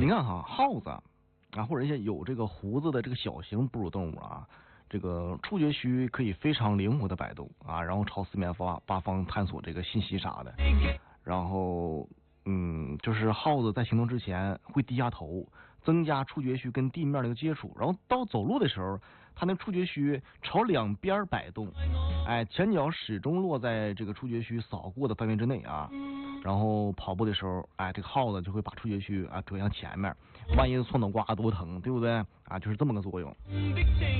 你看哈，耗子啊，或者一些有这个胡子的这个小型哺乳动物啊，这个触觉区可以非常灵活的摆动啊，然后朝四面八方探索这个信息啥的。然后，就是耗子在行动之前会低下头，增加触觉区跟地面的一个接触。然后到走路的时候，它那触觉区朝两边摆动，哎，前脚始终落在这个触觉区扫过的范围之内啊。然后跑步的时候，哎，这个耗子就会把触觉区啊推向前面，万一撞脑瓜多疼，对不对啊？就是这么个作用。